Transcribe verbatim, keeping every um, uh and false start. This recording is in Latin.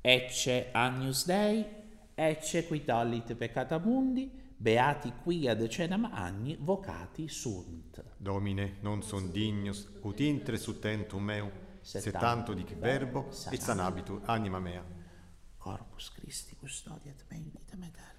Ecce Agnus Dei, ecce qui tollit peccata mundi, beati qui ad cenam agni vocati sunt. Domine, non son dignus, ut intre su tentum meu, se tanto dic verbo, et sanabitur anima mea. Corpus Christi custodiat me in vitam aeternam.